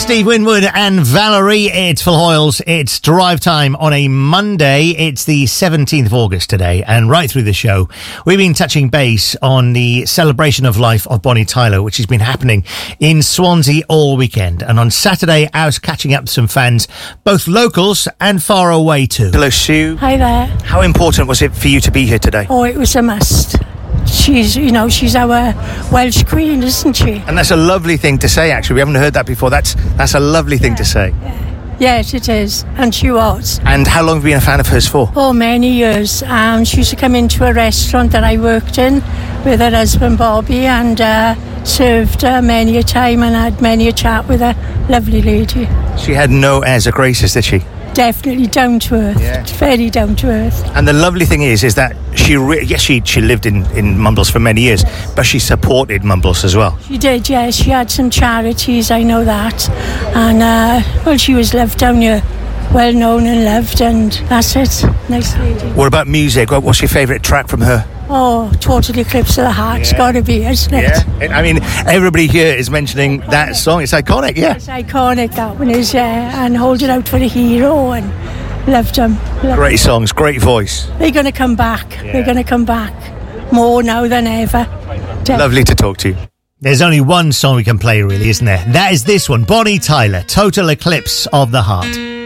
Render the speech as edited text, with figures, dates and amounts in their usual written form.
Steve Winwood and Valerie. It's Phil Hoyles. It's drive time on a Monday. It's the 17th of August today, and right through the show, we've been touching base on the celebration of life of Bonnie Tyler, which has been happening in Swansea all weekend. And on Saturday, I was catching up with some fans, both locals and far away too. Hello, Sue. Hi there. How important was it for you to be here today? Oh, it was a must. She's our Welsh Queen, isn't she? And that's a lovely thing to say, actually. We haven't heard that before. That's a lovely thing to say. Yes, it is. And she was. And how long have you been a fan of hers for? Oh, many years. She used to come into a restaurant that I worked in with her husband, Bobby, and served many a time and had many a chat with her. Lovely lady. She had no airs or graces, did she? Definitely down to earth. Yeah. Very down to earth. And the lovely thing is that she lived in Mumbles for many years, but she supported Mumbles as well. She did, yes. She had some charities, I know that. And, she was loved down here. Well known and loved, and that's it. Nice lady. What about music? What's your favourite track from her? Oh, Total Eclipse of the Heart. It's got to be, isn't it? Yeah. I mean, everybody here is mentioning that song. It's iconic, yeah. It's iconic, that one is, and Hold It Out for a Hero, and loved them. Great songs, great voice. They're going to come back. Yeah. They're going to come back more now than ever. Lovely to talk to you. There's only one song we can play, really, isn't there? That is this one, Bonnie Tyler, Total Eclipse of the Heart.